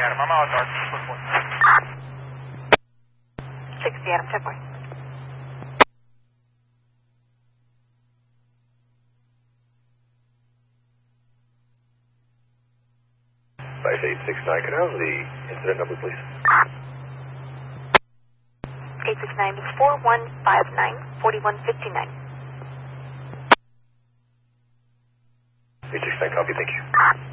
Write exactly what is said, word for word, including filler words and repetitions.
Adam. I'm out, Dark. sixty, Adam, ten point. five eight six nine, can I have the incident number, please? eight six nine is four one five nine, four one five nine. eight six nine, copy, thank you.